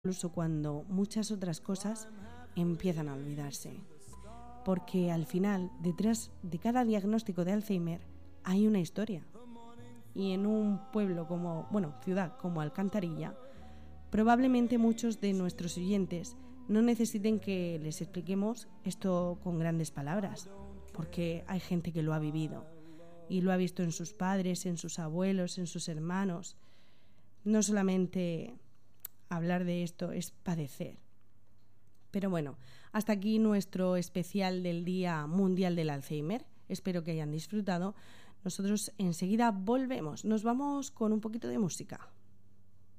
incluso cuando muchas otras cosas empiezan a olvidarse. Porque al final, detrás de cada diagnóstico de Alzheimer hay una historia. Y en un pueblo ciudad como Alcantarilla, probablemente muchos de nuestros oyentes no necesiten que les expliquemos esto con grandes palabras, porque hay gente que lo ha vivido y lo ha visto en sus padres, en sus abuelos, en sus hermanos. No solamente hablar de esto es padecer. Pero bueno, hasta aquí nuestro especial del Día Mundial del Alzheimer. Espero que hayan disfrutado. Nosotros enseguida volvemos. Nos vamos con un poquito de música.